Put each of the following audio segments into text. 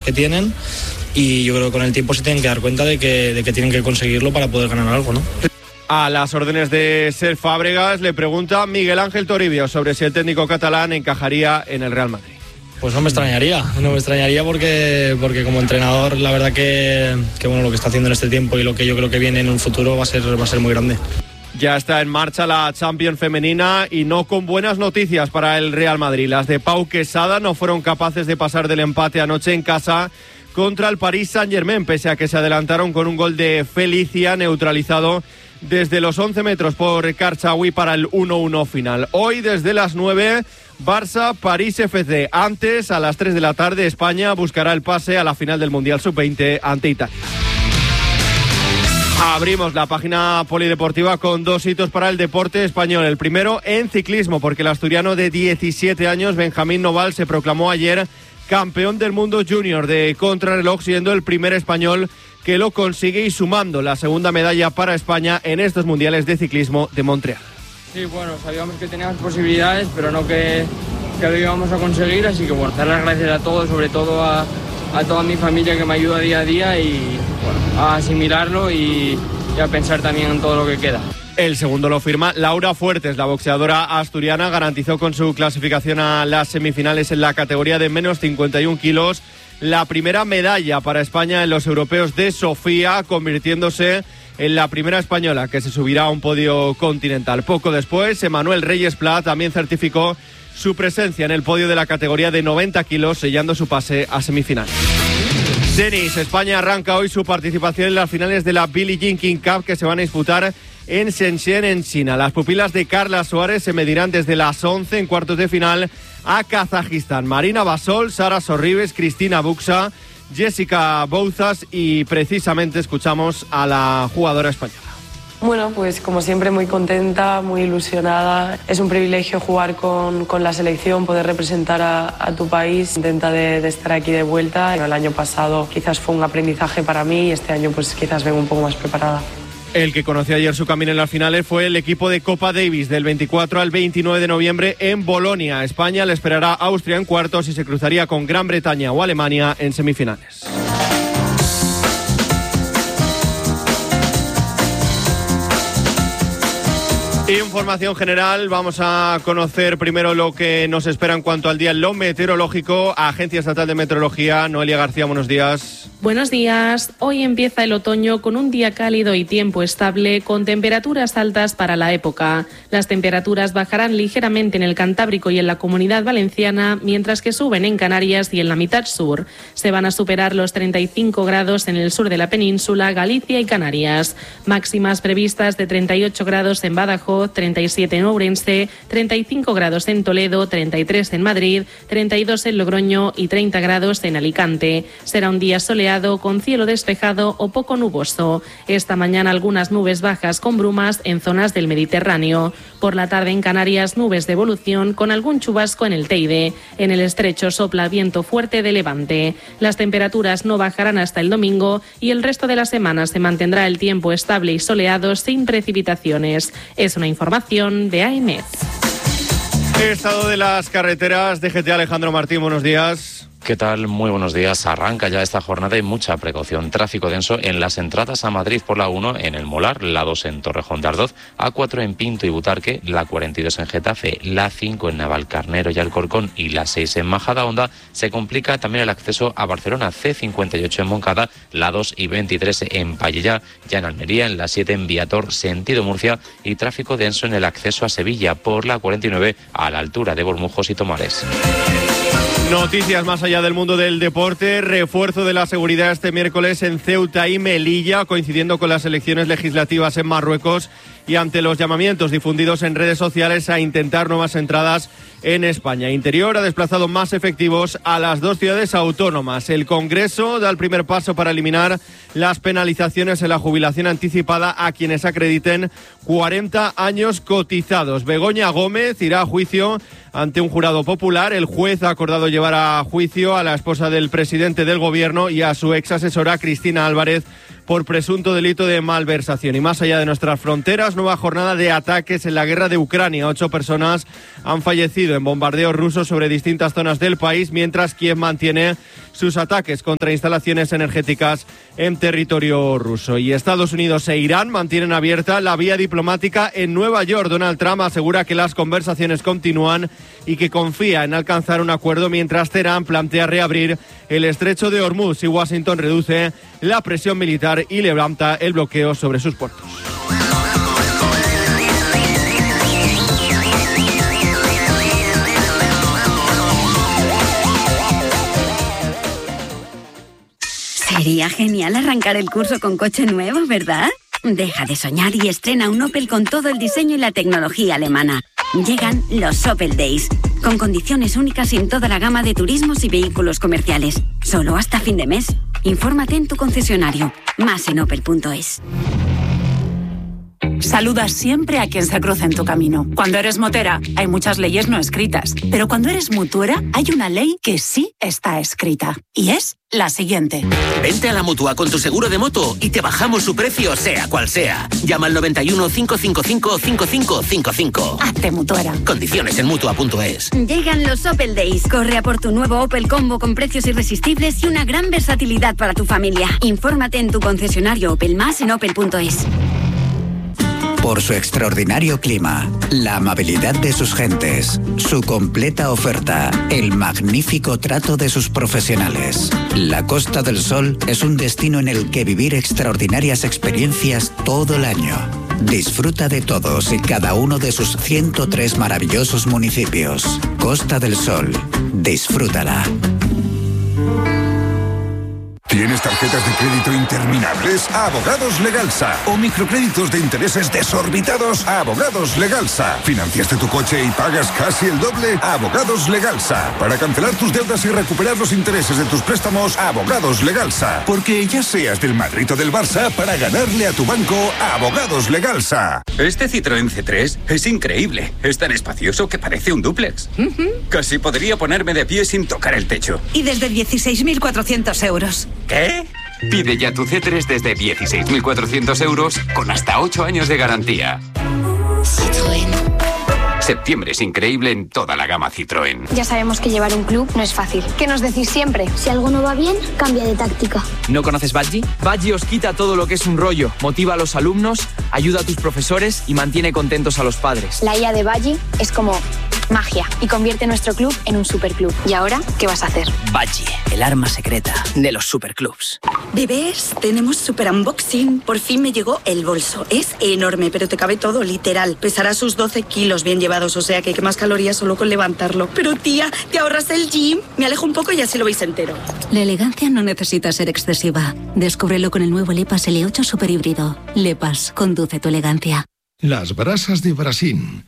que tienen, y yo creo que con el tiempo se tienen que dar cuenta de que tienen que conseguirlo para poder ganar algo, ¿no? A las órdenes de Cesc Fàbregas le pregunta Miguel Ángel Toribio sobre si el técnico catalán encajaría en el Real Madrid. Pues no me extrañaría porque como entrenador la verdad que bueno, lo que está haciendo en este tiempo y lo que yo creo que viene en un futuro va a ser muy grande. Ya está en marcha la Champions femenina y no con buenas noticias para el Real Madrid. Las de Pau Quesada no fueron capaces de pasar del empate anoche en casa contra el Paris Saint-Germain, pese a que se adelantaron con un gol de Felicia neutralizado desde los 11 metros por Karchaoui para el 1-1 final. Hoy desde las 9, Barça, París FC. Antes, a las 3 de la tarde, España buscará el pase a la final del Mundial Sub-20 ante Italia. Abrimos la página polideportiva con 2 hitos para el deporte español. El primero en ciclismo, porque el asturiano de 17 años, Benjamín Noval, se proclamó ayer campeón del mundo junior de contrarreloj, siendo el primer español que lo consigue y sumando la segunda medalla para España en estos mundiales de ciclismo de Montreal. Sí, bueno, sabíamos que teníamos posibilidades, pero no que lo íbamos a conseguir, así que bueno, dar las gracias a todos, sobre todo a toda mi familia que me ayuda día a día y bueno, a asimilarlo y a pensar también en todo lo que queda. El segundo lo firma Laura Fuertes, la boxeadora asturiana, garantizó con su clasificación a las semifinales en la categoría de menos 51 kilos la primera medalla para España en los europeos de Sofía, convirtiéndose en la primera española que se subirá a un podio continental. Poco después, Emanuel Reyes Pla también certificó su presencia en el podio de la categoría de 90 kilos, sellando su pase a semifinales. Tenis, España arranca hoy su participación en las finales de la Billie Jean King Cup que se van a disputar en Shenzhen, en China. Las pupilas de Carla Suárez se medirán desde las 11 en cuartos de final a Kazajistán. Marina Basol, Sara Sorribes, Cristina Buxa, Jessica Bouzas y precisamente escuchamos a la jugadora española. Bueno, pues como siempre muy contenta, muy ilusionada. Es un privilegio jugar con la selección, poder representar a tu país. Intenta de estar aquí de vuelta. El año pasado quizás fue un aprendizaje para mí y este año pues quizás vengo un poco más preparada. El que conoció ayer su camino en las finales fue el equipo de Copa Davis del 24 al 29 de noviembre en Bolonia. España le esperará a Austria en cuartos y se cruzaría con Gran Bretaña o Alemania en semifinales. Información general, vamos a conocer primero lo que nos espera en cuanto al día en lo meteorológico. Agencia Estatal de Meteorología, Noelia García, buenos días. Buenos días. Hoy empieza el otoño con un día cálido y tiempo estable, con temperaturas altas para la época. Las temperaturas bajarán ligeramente en el Cantábrico y en la Comunidad Valenciana, mientras que suben en Canarias y en la mitad sur. Se van a superar los 35 grados en el sur de la península, Galicia y Canarias. Máximas previstas de 38 grados en Badajoz, 37 en Ourense, 35 grados en Toledo, 33 en Madrid, 32 en Logroño y 30 grados en Alicante. Será un día soleado con cielo despejado o poco nuboso. Esta mañana algunas nubes bajas con brumas en zonas del Mediterráneo. Por la tarde en Canarias nubes de evolución con algún chubasco en el Teide. En el estrecho sopla viento fuerte de levante. Las temperaturas no bajarán hasta el domingo y el resto de la semana se mantendrá el tiempo estable y soleado sin precipitaciones. Es una información de AEMET. Estado de las carreteras, DGT Alejandro Martín, buenos días. ¿Qué tal? Muy buenos días. Arranca ya esta jornada y mucha precaución. Tráfico denso en las entradas a Madrid por la 1 en El Molar, la 2 en Torrejón de Ardoz, A4 en Pinto y Butarque, la 42 en Getafe, la 5 en Navalcarnero y Alcorcón y la 6 en Majadahonda. Se complica también el acceso a Barcelona, C58 en Moncada, la 2 y 23 en Pallellá, ya en Almería, en la 7 en Viator, sentido Murcia, y tráfico denso en el acceso a Sevilla por la 49 a la altura de Bormujos y Tomares. Noticias más allá del mundo del deporte. Refuerzo de la seguridad este miércoles en Ceuta y Melilla, coincidiendo con las elecciones legislativas en Marruecos y ante los llamamientos difundidos en redes sociales a intentar nuevas entradas en España. Interior ha desplazado más efectivos a las dos ciudades autónomas. El Congreso da el primer paso para eliminar las penalizaciones en la jubilación anticipada a quienes acrediten 40 años cotizados. Begoña Gómez irá a juicio ante un jurado popular. El juez ha acordado llevar a juicio a la esposa del presidente del gobierno y a su ex asesora Cristina Álvarez por presunto delito de malversación. Y más allá de nuestras fronteras, nueva jornada de ataques en la guerra de Ucrania. 8 personas han fallecido en bombardeos rusos sobre distintas zonas del país, mientras Kiev mantiene sus ataques contra instalaciones energéticas en territorio ruso. Y Estados Unidos e Irán mantienen abierta la vía diplomática en Nueva York. Donald Trump asegura que las conversaciones continúan y que confía en alcanzar un acuerdo, mientras Teherán plantea reabrir el estrecho de Hormuz y Washington reduce la presión militar y levanta el bloqueo sobre sus puertos. Sería genial arrancar el curso con coche nuevo, ¿verdad? Deja de soñar y estrena un Opel con todo el diseño y la tecnología alemana. Llegan los Opel Days, con condiciones únicas en toda la gama de turismos y vehículos comerciales. Solo hasta fin de mes. Infórmate en tu concesionario. Más en opel.es. Saluda siempre a quien se cruza en tu camino. Cuando eres motera, hay muchas leyes no escritas. Pero cuando eres mutuera, hay una ley que sí está escrita. Y es la siguiente. Vente a la Mutua con tu seguro de moto y te bajamos su precio, sea cual sea. Llama al 91 555 5555. Hazte mutuera. Condiciones en Mutua.es. Llegan los Opel Days. Corre a por tu nuevo Opel Combo con precios irresistibles y una gran versatilidad para tu familia. Infórmate en tu concesionario Opel, más en opel.es. Por su extraordinario clima, la amabilidad de sus gentes, su completa oferta, el magnífico trato de sus profesionales. La Costa del Sol es un destino en el que vivir extraordinarias experiencias todo el año. Disfruta de todos y cada uno de sus 103 maravillosos municipios. Costa del Sol, disfrútala. ¿Tienes tarjetas de crédito interminables? Abogados Legalsa. ¿O microcréditos de intereses desorbitados? Abogados Legalsa. ¿Financiaste tu coche y pagas casi el doble? Abogados Legalsa. Para cancelar tus deudas y recuperar los intereses de tus préstamos, Abogados Legalsa. Porque ya seas del Madrid o del Barça, para ganarle a tu banco, Abogados Legalsa. Este Citroën C3 es increíble. Es tan espacioso que parece un dúplex. Casi podría ponerme de pie sin tocar el techo. Y desde 16.400 euros. ¿Qué? Pide ya tu C3 desde 16.400 euros con hasta 8 años de garantía. Citroën. Septiembre es increíble en toda la gama Citroën. Ya sabemos que llevar un club no es fácil. ¿Qué nos decís siempre? Si algo no va bien, cambia de táctica. ¿No conoces Badgie? Badgie os quita todo lo que es un rollo, motiva a los alumnos, ayuda a tus profesores y mantiene contentos a los padres. La IA de Badgie es como magia y convierte nuestro club en un superclub. ¿Y ahora qué vas a hacer? Badgie, el arma secreta de los superclubs. Bebés, tenemos super unboxing. Por fin me llegó el bolso. Es enorme, pero te cabe todo, literal. Pesará sus 12 kilos bien llevados, o sea que quemas calorías solo con levantarlo. Pero tía, te ahorras el gym. Me alejo un poco y así lo veis entero. La elegancia no necesita ser excesiva. Descúbrelo con el nuevo Lepas L8 Super Híbrido. Lepas, conduce tu elegancia. Las brasas de Brasín.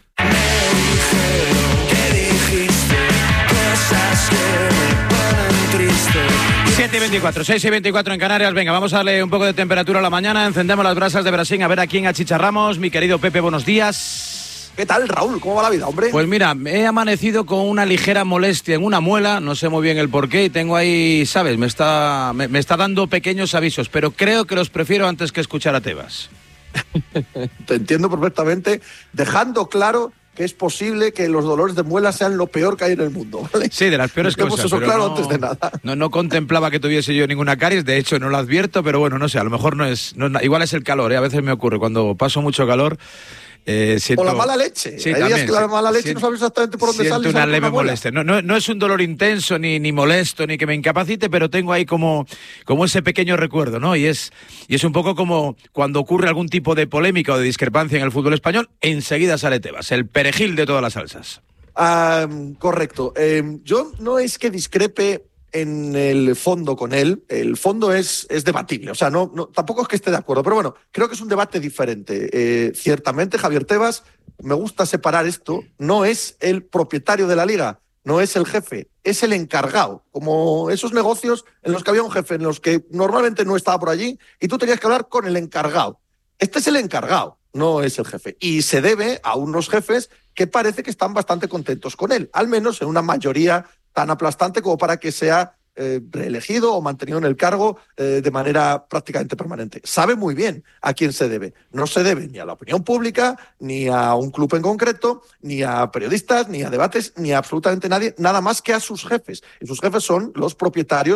7:24, 6:24 en Canarias. Venga, vamos a darle un poco de temperatura a la mañana. Encendemos las brasas de Brasín a ver a quién achicharramos. Mi querido Pepe, buenos días. ¿Qué tal, Raúl? ¿Cómo va la vida, hombre? Pues mira, he amanecido con una ligera molestia en una muela, no sé muy bien el porqué, y tengo ahí, ¿sabes? Me está dando pequeños avisos, pero creo que los prefiero antes que escuchar a Tebas. Te entiendo perfectamente, dejando claro que es posible que los dolores de muela sean lo peor que hay en el mundo, ¿vale? Sí, de las peores cosas. Eso claro antes de nada. No contemplaba que tuviese yo ninguna caries, de hecho no lo advierto, pero bueno, no sé, a lo mejor no es igual es el calor, ¿eh? A veces me ocurre, cuando paso mucho calor... o la mala leche. Sí, hay también, días que la mala leche no sabes exactamente por dónde sale. Siento una leve molestia. No es un dolor intenso, ni molesto, ni que me incapacite, pero tengo ahí como ese pequeño recuerdo, ¿no? Y es un poco como cuando ocurre algún tipo de polémica o de discrepancia en el fútbol español, enseguida sale Tebas, el perejil de todas las salsas. Correcto. Yo no es que discrepe en el fondo con él, el fondo es debatible, o sea, no, tampoco es que esté de acuerdo, pero bueno, creo que es un debate diferente. Ciertamente, Javier Tebas, me gusta separar esto, no es el propietario de la liga, no es el jefe, es el encargado, como esos negocios en los que había un jefe, en los que normalmente no estaba por allí, y tú tenías que hablar con el encargado. Este es el encargado, no es el jefe, y se debe a unos jefes que parece que están bastante contentos con él, al menos en una mayoría tan aplastante como para que sea reelegido o mantenido en el cargo de manera prácticamente permanente. Sabe muy bien a quién se debe. No se debe ni a la opinión pública, ni a un club en concreto, ni a periodistas, ni a debates, ni a absolutamente nadie, nada más que a sus jefes. Y sus jefes son los propietarios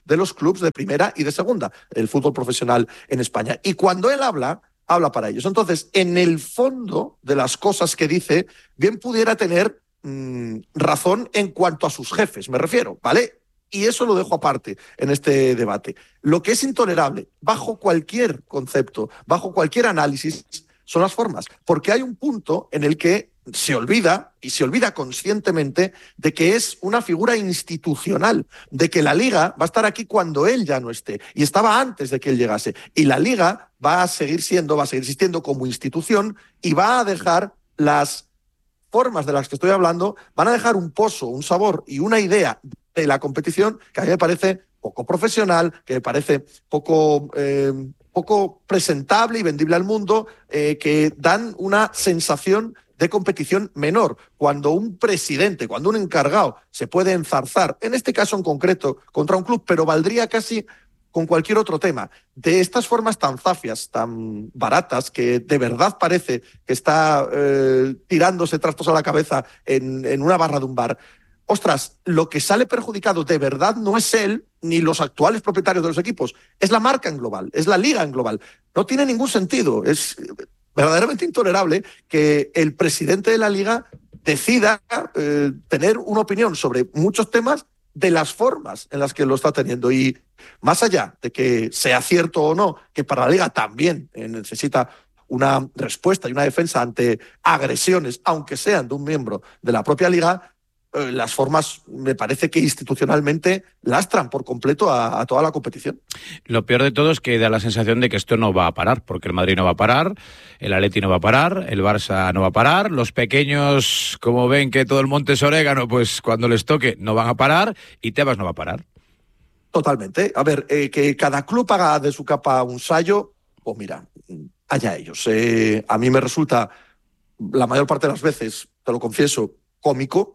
de los clubes de primera y de segunda, el fútbol profesional en España. Y cuando él habla para ellos. Entonces, en el fondo de las cosas que dice, bien pudiera tener razón en cuanto a sus jefes, me refiero, ¿vale? Y eso lo dejo aparte en este debate. Lo que es intolerable, bajo cualquier concepto, bajo cualquier análisis, son las formas. Porque hay un punto en el que se olvida, y se olvida conscientemente, de que es una figura institucional, de que la Liga va a estar aquí cuando él ya no esté, y estaba antes de que él llegase. Y la Liga va a seguir existiendo como institución, y va a dejar las formas de las que estoy hablando, van a dejar un pozo, un sabor y una idea de la competición que a mí me parece poco profesional, que me parece poco presentable y vendible al mundo, que dan una sensación de competición menor. Cuando un presidente, cuando un encargado se puede enzarzar, en este caso en concreto, contra un club, pero valdría casi con cualquier otro tema, de estas formas tan zafias, tan baratas, que de verdad parece que está tirándose trastos a la cabeza en una barra de un bar. Ostras, lo que sale perjudicado de verdad no es él ni los actuales propietarios de los equipos, es la marca en global, es la liga en global. No tiene ningún sentido, es verdaderamente intolerable que el presidente de la liga decida tener una opinión sobre muchos temas de las formas en las que lo está teniendo. Y más allá de que sea cierto o no, que para la liga también necesita una respuesta y una defensa ante agresiones, aunque sean de un miembro de la propia liga, las formas me parece que institucionalmente lastran por completo a toda la competición. Lo peor de todo es que da la sensación de que esto no va a parar, porque el Madrid no va a parar, el Atleti no va a parar, el Barça no va a parar, los pequeños, como ven que todo el monte es orégano, pues cuando les toque no van a parar, y Tebas no va a parar. Totalmente. A ver, que cada club haga de su capa un sayo, pues mira, allá ellos. A mí me resulta, la mayor parte de las veces, te lo confieso, cómico,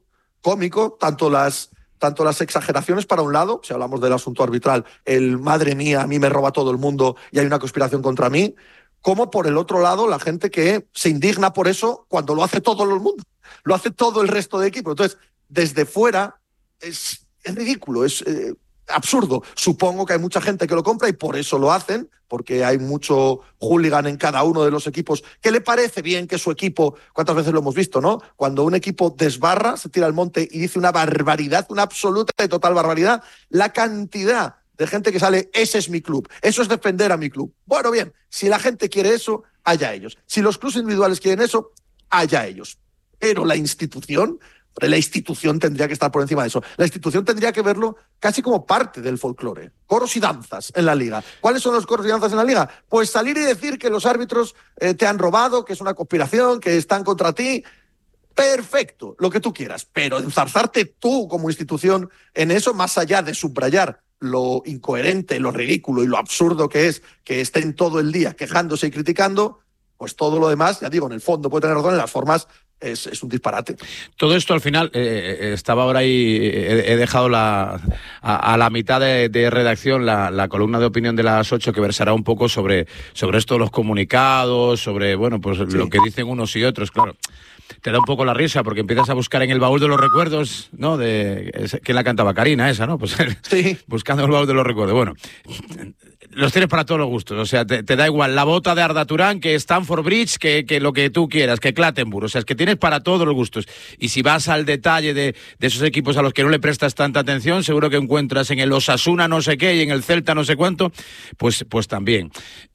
tanto las exageraciones para un lado, si hablamos del asunto arbitral, el madre mía, a mí me roba todo el mundo y hay una conspiración contra mí, como por el otro lado la gente que se indigna por eso cuando lo hace todo el mundo, lo hace todo el resto de equipos. Entonces, desde fuera es ridículo, es absurdo. Supongo que hay mucha gente que lo compra y por eso lo hacen, porque hay mucho hooligan en cada uno de los equipos que le parece bien que su equipo, ¿cuántas veces lo hemos visto, no? Cuando un equipo desbarra, se tira al monte y dice una barbaridad, una absoluta y total barbaridad, la cantidad de gente que sale, ese es mi club, eso es defender a mi club. Bueno, bien, si la gente quiere eso, allá ellos. Si los clubes individuales quieren eso, allá ellos. Pero la institución tendría que estar por encima de eso. La institución tendría que verlo casi como parte del folclore. Coros y danzas en la liga. ¿Cuáles son los coros y danzas en la liga? Pues salir y decir que los árbitros te han robado, que es una conspiración, que están contra ti. Perfecto, lo que tú quieras. Pero enzarzarte tú como institución en eso, más allá de subrayar lo incoherente, lo ridículo y lo absurdo que es que estén todo el día quejándose y criticando, pues todo lo demás, ya digo, en el fondo puede tener razón, en las formas es un disparate. Todo esto al final, estaba ahora ahí, he dejado a la mitad de redacción la columna de opinión de las 8 que versará un poco sobre esto de los comunicados, sobre, bueno, pues sí, lo que dicen unos y otros, claro. Te da un poco la risa porque empiezas a buscar en el baúl de los recuerdos, ¿no? ¿Quién la cantaba? Karina, esa, ¿no? Pues sí. Buscando el baúl de los recuerdos. Bueno, los tienes para todos los gustos. O sea, te da igual la bota de Arda Turán, que Stamford Bridge, que lo que tú quieras, que Clattenburg. O sea, es que tienes para todos los gustos. Y si vas al detalle de esos equipos a los que no le prestas tanta atención, seguro que encuentras en el Osasuna no sé qué y en el Celta no sé cuánto, pues también.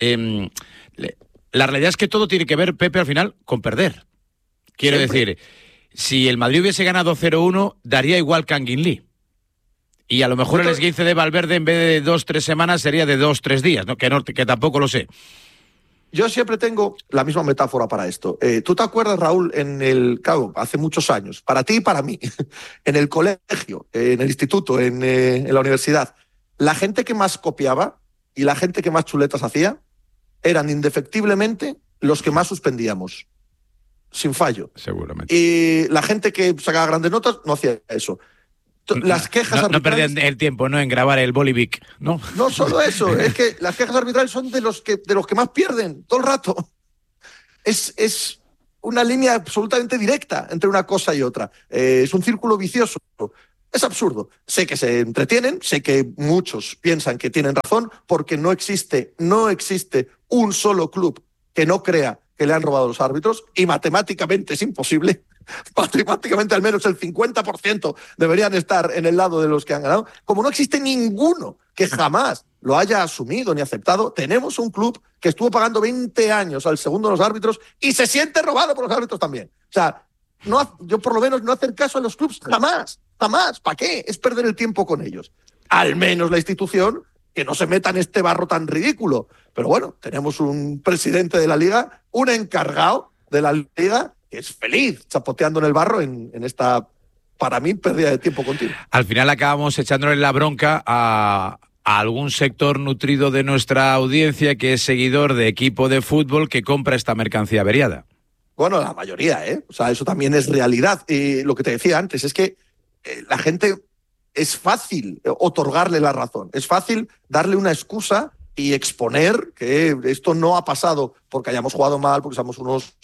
La realidad es que todo tiene que ver, Pepe, al final, con perder. Quiero decir, si el Madrid hubiese ganado 0-1, daría igual Kangin Lee. Y a lo mejor el esguince de Valverde, en vez de 2-3 semanas, sería de 2-3 días, ¿no? Que tampoco lo sé. Yo siempre tengo la misma metáfora para esto. ¿Tú te acuerdas, Raúl, claro, hace muchos años, para ti y para mí, en el colegio, en el instituto, en la universidad, la gente que más copiaba y la gente que más chuletas hacía eran indefectiblemente los que más suspendíamos? Sin fallo. Seguramente. Y la gente que sacaba grandes notas no hacía eso. Las quejas arbitrales... No perdían el tiempo, ¿no?, en grabar el Bolivic, ¿no? No solo eso, es que las quejas arbitrales son de los que más pierden todo el rato. Es una línea absolutamente directa entre una cosa y otra. Es un círculo vicioso. Es absurdo. Sé que se entretienen, sé que muchos piensan que tienen razón, porque no existe un solo club que no crea que le han robado los árbitros, y matemáticamente es imposible. Matemáticamente al menos el 50% deberían estar en el lado de los que han ganado. Como no existe ninguno que jamás lo haya asumido ni aceptado, tenemos un club que estuvo pagando 20 años al segundo de los árbitros y se siente robado por los árbitros también. O sea, yo por lo menos no hacer caso a los clubs jamás. ¿Para qué? Es perder el tiempo con ellos. Al menos la institución que no se meta en este barro tan ridículo. Pero bueno, tenemos un presidente de la Liga, un encargado de la Liga, que es feliz chapoteando en el barro en esta, para mí, pérdida de tiempo continua. Al final acabamos echándole la bronca a algún sector nutrido de nuestra audiencia que es seguidor de equipo de fútbol que compra esta mercancía averiada. Bueno, la mayoría, ¿eh? O sea, eso también es realidad. Y lo que te decía antes es que la gente es fácil otorgarle la razón, es fácil darle una excusa y exponer que esto no ha pasado porque hayamos jugado mal, porque somos unos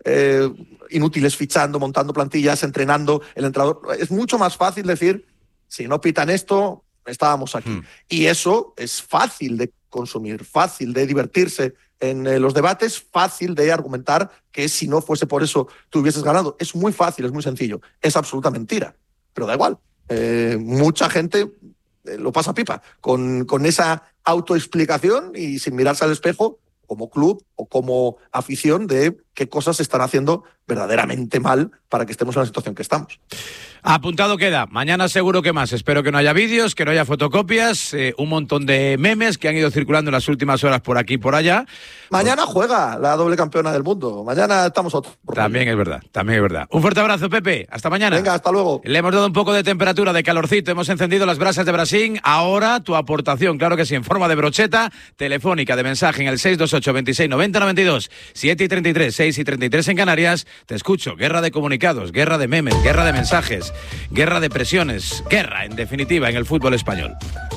inútiles fichando, montando plantillas, entrenando, el entrenador. Es mucho más fácil decir, si no pitan esto, estábamos aquí. Y eso es fácil de consumir, fácil de divertirse en los debates, fácil de argumentar que si no fuese por eso tú hubieses ganado. Es muy fácil, es muy sencillo. Es absoluta mentira, pero da igual. Mucha gente lo pasa pipa con esa autoexplicación y sin mirarse al espejo como club o como afición de qué cosas se están haciendo verdaderamente mal para que estemos en la situación que estamos. Apuntado queda. Mañana seguro que más. Espero que no haya vídeos, que no haya fotocopias, un montón de memes que han ido circulando en las últimas horas por aquí y por allá. Mañana juega la doble campeona del mundo. Mañana estamos otro. También es verdad, también es verdad. Un fuerte abrazo, Pepe. Hasta mañana. Venga, hasta luego. Le hemos dado un poco de temperatura, de calorcito. Hemos encendido las brasas de Brasil. Ahora tu aportación, claro que sí, en forma de brocheta telefónica de mensaje en el 628 26 90 92. 7:33, 6:33 en Canarias. Te escucho. Guerra de comunicados, guerra de memes, guerra de mensajes, guerra de presiones, guerra, en definitiva, en el fútbol español.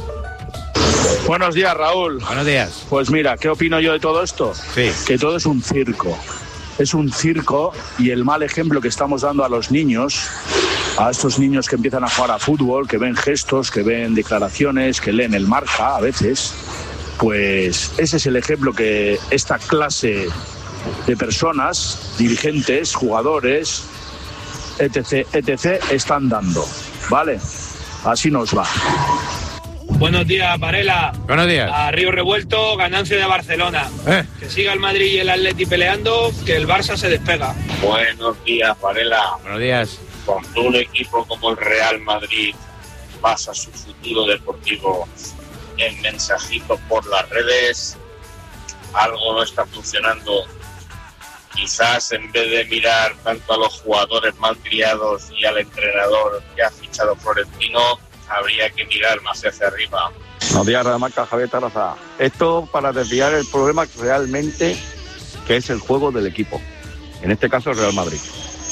Buenos días, Raúl. Buenos días. Pues mira, ¿qué opino yo de todo esto? Sí. Que todo es un circo. Es un circo, y el mal ejemplo que estamos dando a los niños, a estos niños que empiezan a jugar a fútbol, que ven gestos, que ven declaraciones, que leen el Marca a veces, pues ese es el ejemplo que esta clase de personas, dirigentes, jugadores, etc., están dando, ¿vale? Así nos va. Buenos días, Varela. Buenos días. A Río Revuelto, ganancia de Barcelona. Que siga el Madrid y el Atleti peleando, que el Barça se despega. Buenos días, Varela. Buenos días. Cuando un equipo como el Real Madrid basa su futuro deportivo en mensajitos por las redes, algo no está funcionando. Quizás en vez de mirar tanto a los jugadores malcriados y al entrenador que ha fichado Florentino, habría que mirar más hacia arriba. Buenos días, Radio Marca, Javier Tarraza. Esto para desviar el problema realmente que es el juego del equipo. En este caso el Real Madrid.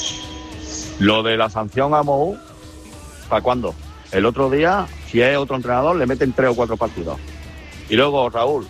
Lo de la sanción a Mou, ¿para cuándo? El otro día, si es otro entrenador, le meten 3 o 4 partidos. Y luego, Raúl,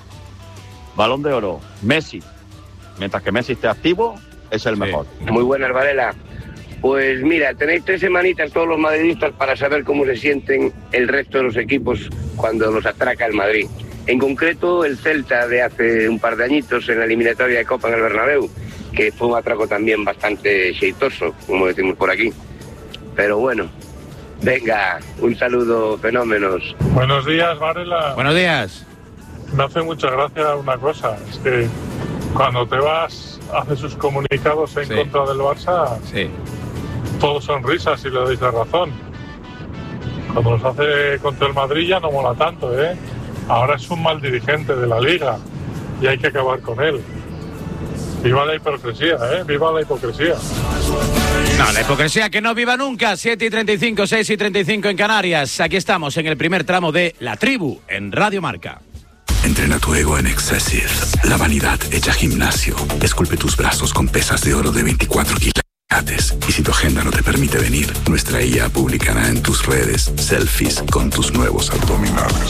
Balón de Oro, Messi. Mientras que Messi esté activo, es el mejor. Muy buenas, Varela. Pues mira, tenéis 3 semanitas todos los madridistas para saber cómo se sienten el resto de los equipos cuando los atraca el Madrid. En concreto, el Celta de hace un par de añitos en la eliminatoria de Copa en el Bernabéu, que fue un atraco también bastante xeitoso, como decimos por aquí. Pero bueno, venga, un saludo, fenómenos. Buenos días, Varela. Buenos días. Me hace mucha gracia una cosa, es que cuando te vas, hace sus comunicados en contra del Barça, todos son risas y le dais la razón. Cuando los hace contra el Madrid ya no mola tanto, ¿eh? Ahora es un mal dirigente de la Liga y hay que acabar con él. Viva la hipocresía, ¿eh? Viva la hipocresía. No, la hipocresía que no viva nunca. 7:35, 6:35 en Canarias. Aquí estamos en el primer tramo de La Tribu en Radio Marca. Entrena tu ego en Excessive. La vanidad hecha gimnasio. Esculpe tus brazos con pesas de oro de 24 quilates. Y si tu agenda no te permite venir, nuestra IA publicará en tus redes selfies con tus nuevos abdominales.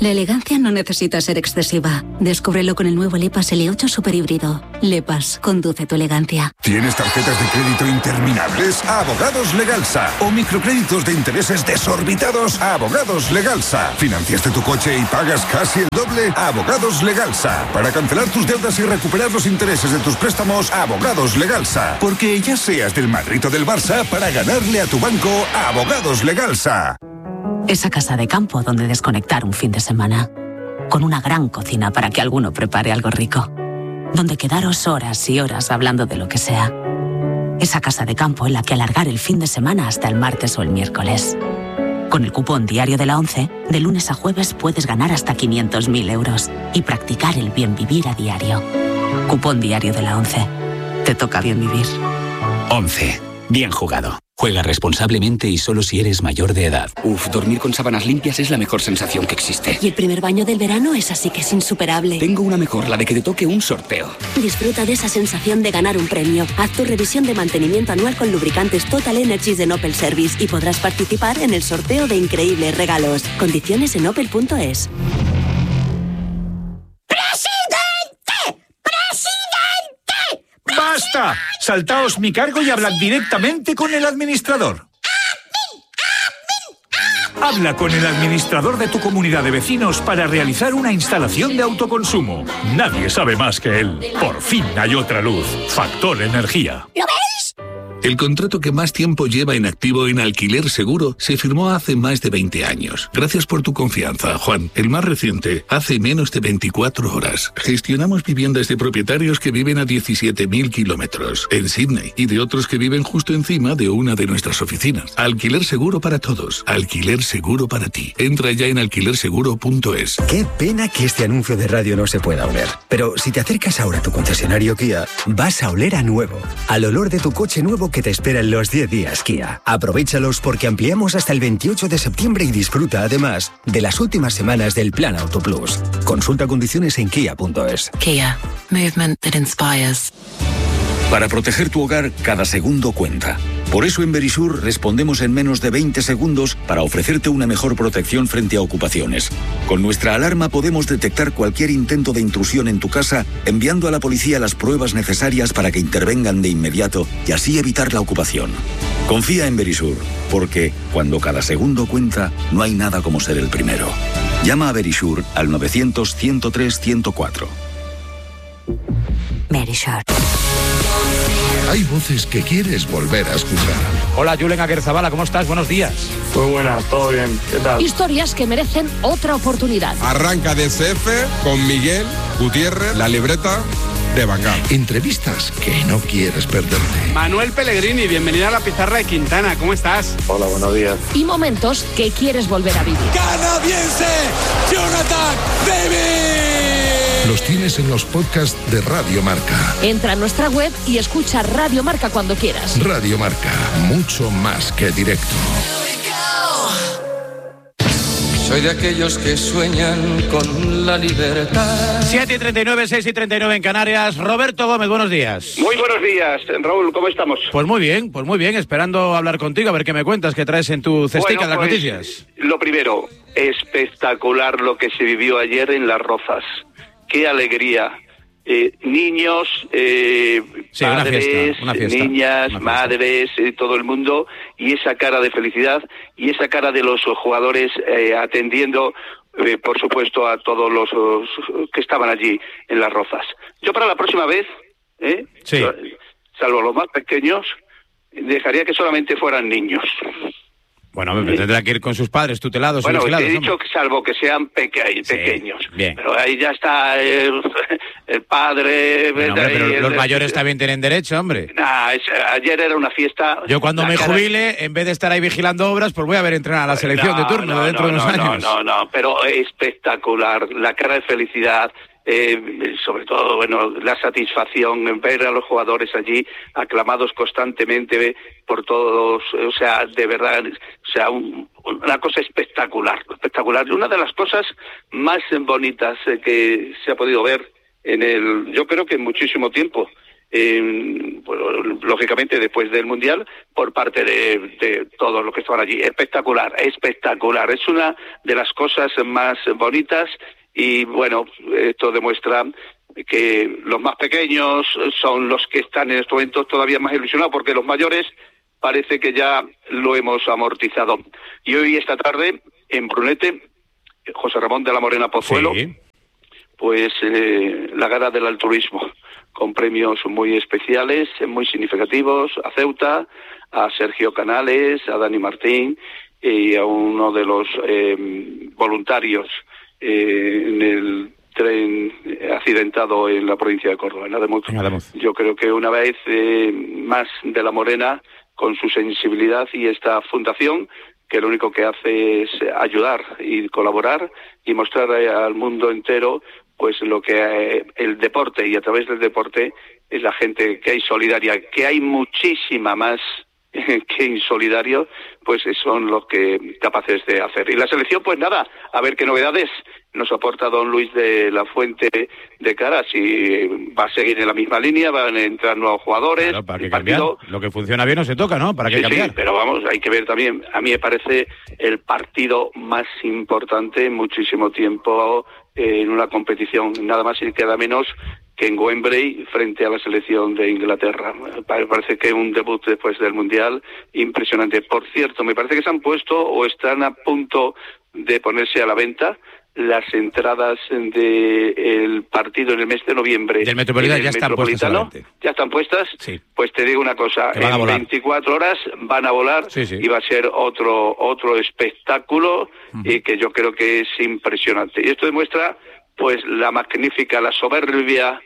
La elegancia no necesita ser excesiva. Descúbrelo con el nuevo LePas L8 superhíbrido. LePas, conduce tu elegancia. ¿Tienes tarjetas de crédito interminables? Abogados Legalsa. ¿O microcréditos de intereses desorbitados? Abogados Legalsa. ¿Financiaste tu coche y pagas casi el doble? Abogados Legalsa. Para cancelar tus deudas y recuperar los intereses de tus préstamos, Abogados Legalsa. Porque ya seas del Madrid o del Barça, para ganarle a tu banco, Abogados Legalsa. Esa casa de campo donde desconectar un fin de semana. Con una gran cocina para que alguno prepare algo rico. Donde quedaros horas y horas hablando de lo que sea. Esa casa de campo en la que alargar el fin de semana hasta el martes o el miércoles. Con el cupón diario de la ONCE, de lunes a jueves puedes ganar hasta 500.000 euros y practicar el bien vivir a diario. Cupón diario de la ONCE. Te toca bien vivir. 11. Bien jugado. Juega responsablemente y solo si eres mayor de edad. Dormir con sábanas limpias es la mejor sensación que existe. Y el primer baño del verano es así que es insuperable. Tengo una mejor, la de que te toque un sorteo. Disfruta de esa sensación de ganar un premio. Haz tu revisión de mantenimiento anual con lubricantes Total Energies de Opel Service y podrás participar en el sorteo de increíbles regalos. Condiciones en opel.es. ¡Basta! Saltaos mi cargo y hablad directamente con el administrador. Habla con el administrador de tu comunidad de vecinos para realizar una instalación de autoconsumo. Nadie sabe más que él. Por fin hay otra luz. Factor Energía. ¿Lo veis? El contrato que más tiempo lleva en activo en Alquiler Seguro se firmó hace más de 20 años. Gracias por tu confianza, Juan. El más reciente, hace menos de 24 horas. Gestionamos viviendas de propietarios que viven a 17.000 kilómetros en Sydney y de otros que viven justo encima de una de nuestras oficinas. Alquiler Seguro para todos. Alquiler Seguro para ti. Entra ya en alquilerseguro.es. Qué pena que este anuncio de radio no se pueda oler. Pero si te acercas ahora a tu concesionario Kia, vas a oler a nuevo. Al olor de tu coche nuevo que te espera en los 10 días Kia. Aprovéchalos porque ampliamos hasta el 28 de septiembre y disfruta además de las últimas semanas del Plan Auto Plus. Consulta condiciones en kia.es. Kia. Movement that inspires. Para proteger tu hogar, cada segundo cuenta. Por eso en Verisur respondemos en menos de 20 segundos para ofrecerte una mejor protección frente a ocupaciones. Con nuestra alarma podemos detectar cualquier intento de intrusión en tu casa, enviando a la policía las pruebas necesarias para que intervengan de inmediato y así evitar la ocupación. Confía en Verisur, porque cuando cada segundo cuenta, no hay nada como ser el primero. Llama a Verisur al 900-103-104. Verisur. Hay voces que quieres volver a escuchar. Hola, Julen Aguerzabala, ¿cómo estás? Buenos días. Muy buenas, todo bien. ¿Qué tal? Historias que merecen otra oportunidad. Arranca DCF con Miguel Gutiérrez, la libreta de Van Gaal. Entrevistas que no quieres perderte. Manuel Pellegrini, bienvenido a la pizarra de Quintana. ¿Cómo estás? Hola, buenos días. Y momentos que quieres volver a vivir. ¡Canadiense! ¡Jonathan David! Los tienes en los podcasts de Radio Marca. Entra a nuestra web y escucha Radio Marca cuando quieras. Radio Marca, mucho más que directo. Soy de aquellos que sueñan con la libertad. 7:39, 6:39 en Canarias. Roberto Gómez, buenos días. Muy buenos días, Raúl, ¿cómo estamos? Pues muy bien, esperando hablar contigo, a ver qué me cuentas, qué traes en tu cestica de las noticias. Lo primero, espectacular lo que se vivió ayer en Las Rozas. ¡Qué alegría! Niños, sí, padres, una fiesta, niñas, madres, todo el mundo, y esa cara de felicidad y esa cara de los jugadores atendiendo, por supuesto, a todos los que estaban allí en Las Rozas. Yo para la próxima vez, sí, salvo los más pequeños, dejaría que solamente fueran niños. Bueno, tendrá que ir con sus padres tutelados. Bueno, vigilados, he dicho que salvo que sean pequeños. Bien. Pero ahí ya está el padre. Bueno, hombre, pero los mayores también tienen derecho, hombre. Ayer era una fiesta. Yo cuando me jubile, en vez de estar ahí vigilando obras, pues voy a ver entrenar a la selección de turno dentro de unos años. No, pero espectacular. La cara de felicidad. Sobre todo, la satisfacción en ver a los jugadores allí aclamados constantemente por todos, o sea, de verdad, una cosa espectacular. Una de las cosas más bonitas que se ha podido ver yo creo que en muchísimo tiempo, pues, lógicamente después del Mundial, por parte de todos los que estaban allí. Espectacular. Es una de las cosas más bonitas y bueno, esto demuestra que los más pequeños son los que están en estos momentos todavía más ilusionados, porque los mayores parece que ya lo hemos amortizado. Y hoy, esta tarde, en Brunete, José Ramón de la Morena Pozuelo, sí, pues la gala del altruismo, con premios muy especiales, muy significativos, a Ceuta, a Sergio Canales, a Dani Martín y a uno de los voluntarios en el tren accidentado en la provincia de Córdoba, en Ademuz. Yo creo que una vez más de la Morena, con su sensibilidad y esta fundación, que lo único que hace es ayudar y colaborar y mostrar al mundo entero pues lo que el deporte, y a través del deporte es la gente que hay solidaria, que hay muchísima más que insolidario, pues son los que capaces de hacer. Y la selección, pues nada, a ver qué novedades nos aporta don Luis de la Fuente de cara, si va a seguir en la misma línea, van a entrar nuevos jugadores. Claro, ¿para qué cambiar? Lo que funciona bien no se toca, ¿no? ¿Para qué cambiar? Sí, pero vamos, hay que ver también, a mí me parece el partido más importante en muchísimo tiempo en una competición, nada más y queda menos que en Wembley frente a la selección de Inglaterra. Me parece que un debut después del Mundial impresionante. Por cierto, me parece que se han puesto o están a punto de ponerse a la venta las entradas del partido en el mes de noviembre. Del Metropolitano ya están puestas. ¿Ya están puestas? Sí. Pues te digo una cosa, en 24 horas van a volar, y va a ser otro espectáculo que yo creo que es impresionante. Y esto demuestra pues la magnífica, la soberbia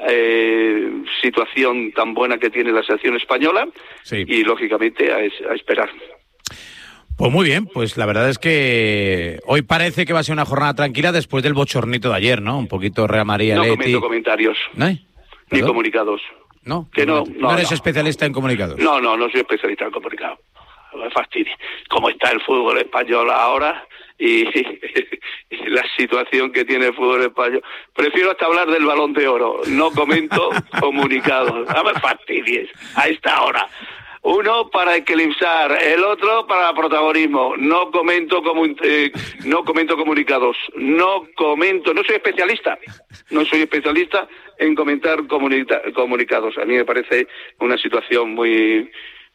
situación tan buena que tiene la selección española, y lógicamente a esperar. Pues muy bien, pues la verdad es que hoy parece que va a ser una jornada tranquila después del bochornito de ayer, ¿no? Un poquito Real Madrid, No Atleti. comento comentarios, ni comunicados. ¿No? Que no eres especialista en comunicados. No soy especialista en comunicados. Me fastidia. Como está el fútbol español ahora y la situación que tiene el fútbol español. Prefiero hasta hablar del Balón de Oro. No comento comunicados. No me fastidies a esta hora. Uno para eclipsar, el otro para protagonismo. No comento comunicados. No soy especialista. No soy especialista en comentar comunicados. A mí me parece una situación muy...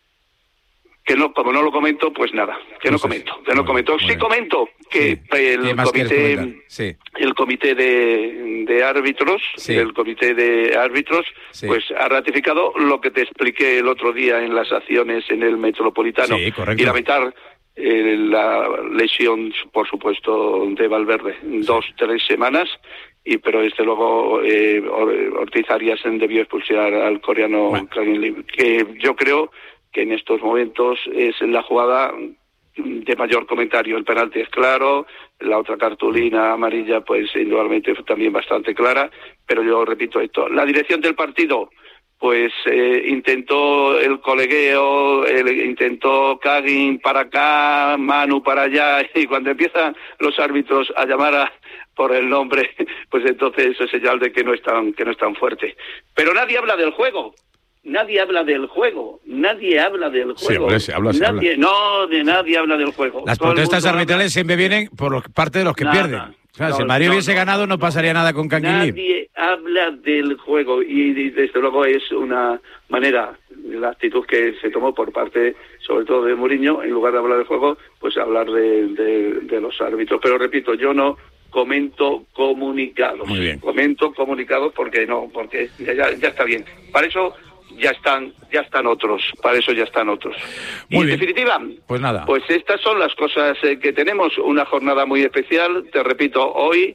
que no, como no lo comento, pues nada, que no comento. Sí comento que el comité de árbitros, pues ha ratificado lo que te expliqué el otro día en las acciones en el Metropolitano. Sí, correcto. Y lamentar la lesión, por supuesto, de Valverde, 2-3 semanas. Pero desde luego Ortiz Arias debió expulsar al coreano Kangin Lim, que yo creo que en estos momentos es la jugada de mayor comentario. El penalti es claro, la otra cartulina amarilla pues indudablemente también bastante clara, pero yo repito esto, la dirección del partido pues intentó el colegueo, intentó Kangin para acá, Manu para allá, y cuando empiezan los árbitros a llamar por el nombre, pues entonces eso es señal de que no es tan fuerte. Pero nadie habla del juego. Nadie habla del juego. Sí, hombre, se habla. No, de nadie habla del juego. Las protestas arbitrales siempre vienen por parte de los que pierden. O sea, si el Madrid hubiese ganado no pasaría nada con Kangin Lim. Nadie habla del juego y desde luego es una manera, la actitud que se tomó por parte sobre todo de Mourinho, en lugar de hablar del juego, pues hablar de los árbitros. Pero repito, yo no comento comunicados. Muy bien. Comento comunicados porque ya está bien. Para eso ya están otros. Muy y en bien. definitiva, pues nada. Pues estas son las cosas que tenemos. Una jornada muy especial, te repito, hoy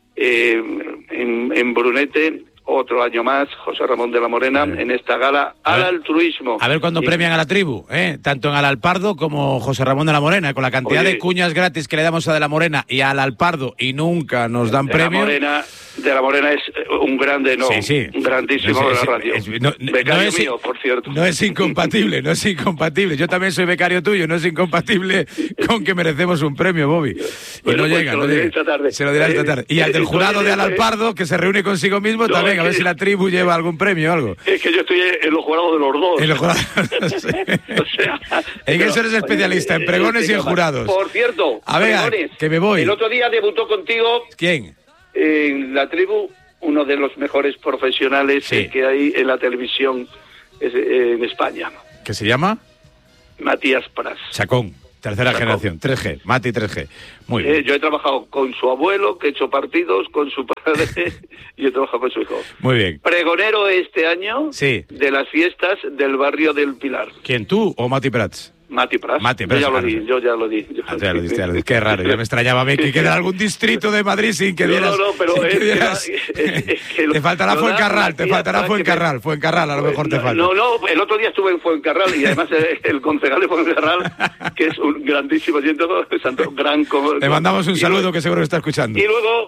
en Brunete, otro año más, José Ramón de la Morena, en esta gala al altruismo. A ver cuándo premian a la tribu, tanto en Al Alpardo como José Ramón de la Morena, con la cantidad de cuñas gratis que le damos a De la Morena y al Alpardo y nunca nos dan premio. de la Morena es un grande, no, sí. un grandísimo de la radio. Becario mío, por cierto. No es incompatible, no es incompatible. Yo también soy becario tuyo, no es incompatible con que merecemos un premio, Bobby. Y bueno, no pues llega, se lo diré esta tarde. Se lo dirá esta tarde. Y al del jurado de Alan Pardo, que se reúne consigo mismo, también, a ver si la tribu lleva algún premio o algo. Es que yo estoy en los jurados de los dos. En los jurados, sí. O sea, en eso eres especialista, en pregones y en jurados. Por cierto, a ver, pregones, que me voy. El otro día debutó contigo. ¿Quién? En la tribu, uno de los mejores profesionales que hay en la televisión en España. ¿Qué se llama? Matías Prats. Chacón, tercera generación, 3G, Mati 3G. Muy bien. Yo he trabajado con su abuelo, que he hecho partidos, con su padre, y he trabajado con su hijo. Muy bien. Pregonero este año de las fiestas del barrio del Pilar. ¿Quién, tú o Mati Prats? Mati Prats. Mati Prats. Yo ya lo di. Ya lo diste. Qué raro, ya me extrañaba a mí que quedara algún distrito de Madrid sin que dieras... No, pero te faltará Fuencarral, Fuencarral a lo mejor te falta. No, el otro día estuve en Fuencarral y además el concejal de Fuencarral, que es un grandísimo, Te mandamos un saludo que seguro que está escuchando. Y luego,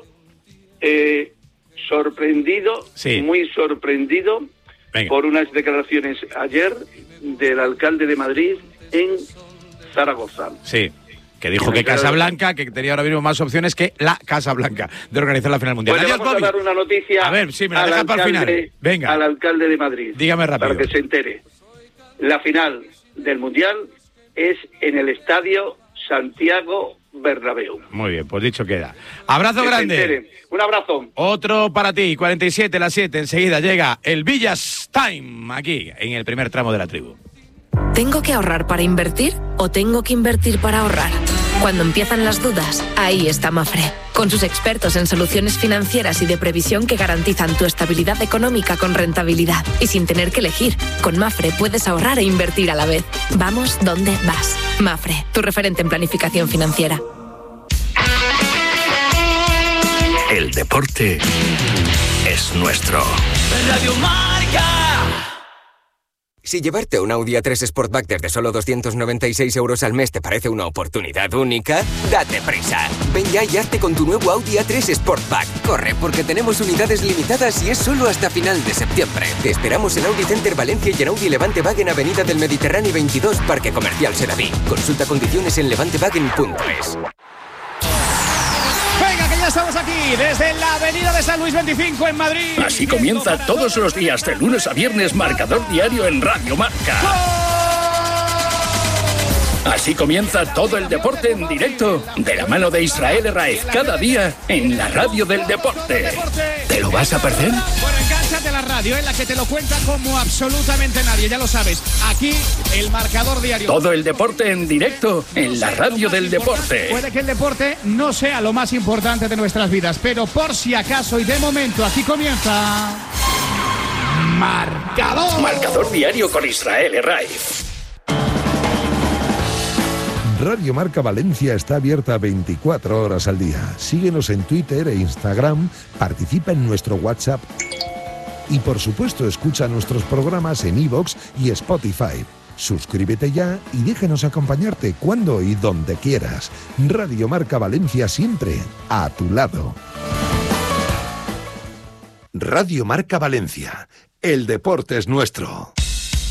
sorprendido, muy sorprendido, por unas declaraciones ayer del alcalde de Madrid en Zaragoza. Sí, que dijo que Casablanca, que tenía ahora mismo más opciones que la Casablanca de organizar la final mundial. Pues vamos a dar una noticia. A ver, sí, me la dejas para el final. Venga. Al alcalde de Madrid. Dígame rápido. Para que se entere. La final del mundial es en el estadio Santiago Bernabéu. Muy bien, pues dicho queda. Abrazo grande. Un abrazo. Otro para ti, 47 las 7. Enseguida llega el Villas Time aquí en el primer tramo de la tribu. ¿Tengo que ahorrar para invertir o tengo que invertir para ahorrar? Cuando empiezan las dudas, ahí está Mafre, con sus expertos en soluciones financieras y de previsión que garantizan tu estabilidad económica con rentabilidad y sin tener que elegir. Con Mafre puedes ahorrar e invertir a la vez. Vamos donde vas. Mafre, tu referente en planificación financiera. El deporte es nuestro. Radio Marca. Si llevarte un Audi A3 Sportback desde solo 296 € al mes te parece una oportunidad única, date prisa. Ven ya y hazte con tu nuevo Audi A3 Sportback. Corre, porque tenemos unidades limitadas y es solo hasta final de septiembre. Te esperamos en Audi Center Valencia y en Audi Levante Wagen Avenida del Mediterráneo 22, Parque Comercial Seraví. Consulta condiciones en levantewagen.es. Venga, que ya estamos aquí, desde la avenida de San Luis 25 en Madrid. Así comienza todos los días, de lunes a viernes, Marcador Diario en Radio Marca. Así comienza todo el deporte en directo, de la mano de Israel Herraiz, cada día en la radio del deporte. ¿Te lo vas a perder? Bueno, engánchate a la radio, en la que te lo cuenta como absolutamente nadie, ya lo sabes. Aquí, el Marcador Diario. Todo el deporte en directo en la radio del deporte. Puede que el deporte no sea lo más importante de nuestras vidas, pero por si acaso y de momento, aquí comienza... Marcador. Marcador Diario con Israel Herraiz. Radio Marca Valencia está abierta 24 horas al día. Síguenos en Twitter e Instagram, participa en nuestro WhatsApp y, por supuesto, escucha nuestros programas en iVoox y Spotify. Suscríbete ya y déjanos acompañarte cuando y donde quieras. Radio Marca Valencia, siempre a tu lado. Radio Marca Valencia. El deporte es nuestro.